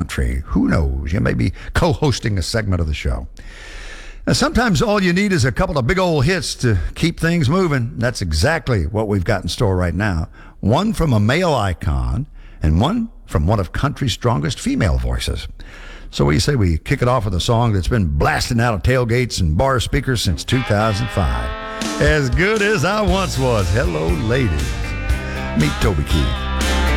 country. Who knows? You may be co-hosting a segment of the show. Now, sometimes all you need is a couple of big old hits to keep things moving. That's exactly what we've got in store right now. One from a male icon and one from one of country's strongest female voices. So what do you say we kick it off with a song that's been blasting out of tailgates and bar speakers since 2005? As Good As I Once Was. Hello, ladies. Meet Toby Keith.